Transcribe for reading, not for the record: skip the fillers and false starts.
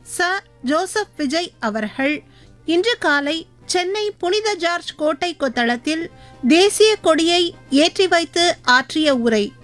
ச ஜோசப் விஜய் அவர்கள் இன்று காலை சென்னை புனித ஜார்ஜ் கோட்டை கொத்தளத்தில் தேசிய கொடியை ஏற்றி வைத்து ஆற்றிய உரை